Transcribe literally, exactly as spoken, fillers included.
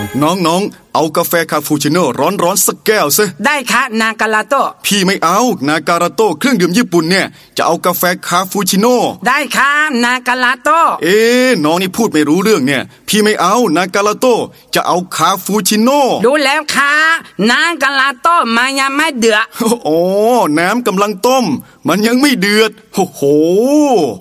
น้องๆเอากาแฟคาปูชิโน่ร้อนๆสักแก้วซิได้ค่ะนากาลาโต้พี่ไม่เอานาการาโต้เครื่องดื่มญี่ปุ่นเนี่ยจะเอากาแฟคาปูชิโน่ได้ค่ะนากาลาโต้เอ๊ะน้องนี่พูดไม่รู้เรื่องเนี่ยพี่ไม่เอานาการาโต้จะเอาคาปูชิโน่รู้แล้วค่ะนากาลาโต้มันยังไม่เดือดโอ้น้ำกำลังต้มมันยังไม่เดือดโอ้โห